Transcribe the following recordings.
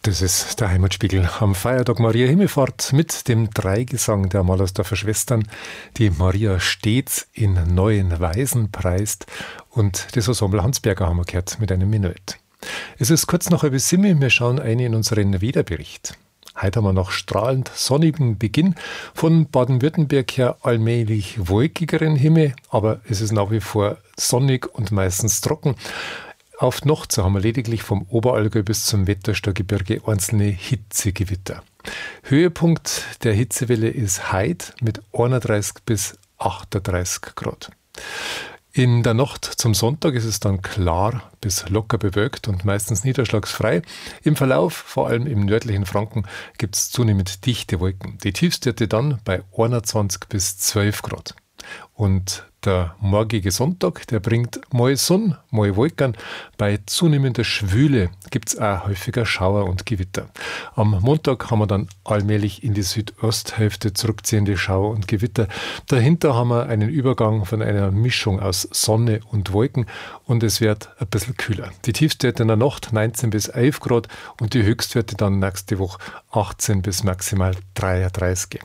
Das ist der Heimatspiegel am Feiertag Maria Himmelfahrt mit dem Dreigesang der Mallersdorfer Schwestern, die Maria stets in neuen Weisen preist, und das Ensemble Hansberger haben wir gehört mit einem Menuett. Es ist kurz nach 7:30, wir schauen ein in unseren Wetterbericht. Heute haben wir nach strahlend sonnigem Beginn von Baden-Württemberg her allmählich wolkigeren Himmel, aber es ist nach wie vor sonnig und meistens trocken. Auf die Nacht haben wir lediglich vom Oberallgäu bis zum Wettersteingebirge einzelne Hitzegewitter. Höhepunkt der Hitzewelle ist heute mit 31 bis 38 Grad. In der Nacht zum Sonntag ist es dann klar bis locker bewölkt und meistens niederschlagsfrei. Im Verlauf, vor allem im nördlichen Franken, gibt es zunehmend dichte Wolken. Die Tiefstwerte dann bei 21 bis 12 Grad. Und der morgige Sonntag, der bringt mal Sonne, mal Wolken. Bei zunehmender Schwüle gibt es auch häufiger Schauer und Gewitter. Am Montag haben wir dann allmählich in die Südosthälfte zurückziehende Schauer und Gewitter. Dahinter haben wir einen Übergang von einer Mischung aus Sonne und Wolken und es wird ein bisschen kühler. Die Tiefstwerte in der Nacht 19 bis 11 Grad und die Höchstwerte dann nächste Woche 18 bis maximal 33.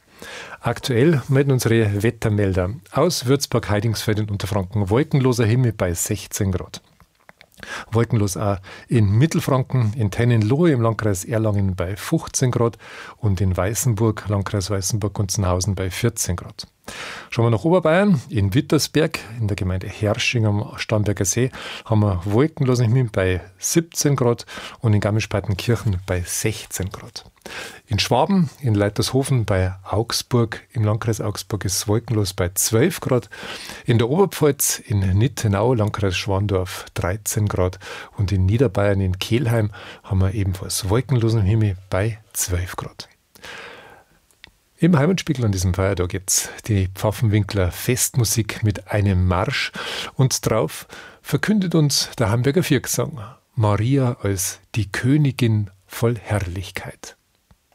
Aktuell melden unsere Wettermelder aus Würzburg, Heidingsfeld und Unterfranken wolkenloser Himmel bei 16 Grad. Wolkenlos auch in Mittelfranken, in Tennenlohe im Landkreis Erlangen bei 15 Grad und in Weißenburg, Landkreis Weißenburg-Gunzenhausen bei 14 Grad. Schauen wir nach Oberbayern, in Wittersberg, in der Gemeinde Hersching am Starnberger See, haben wir wolkenlosen Himmel bei 17 Grad und in Garmisch-Partenkirchen bei 16 Grad. In Schwaben, in Leitershofen bei Augsburg, im Landkreis Augsburg ist es wolkenlos bei 12 Grad. In der Oberpfalz, in Nittenau, Landkreis Schwandorf 13 Grad. Und in Niederbayern, in Kelheim, haben wir ebenfalls wolkenlosen Himmel bei 12 Grad. Im Heimatspiegel an diesem Feiertag jetzt die Pfaffenwinkler Festmusik mit einem Marsch. Und drauf verkündet uns der Hamburger Viergesang Maria als die Königin voll Herrlichkeit.